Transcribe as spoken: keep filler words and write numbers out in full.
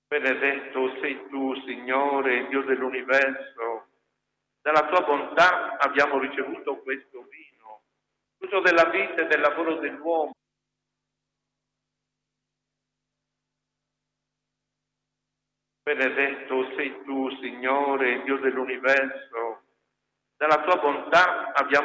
Benedetto sei tu, Signore, Dio dell'universo. Dalla tua bontà abbiamo ricevuto questo vino, frutto della vita e del lavoro dell'uomo. Benedetto sei tu, Signore, Dio dell'universo. Dalla tua bontà abbiamo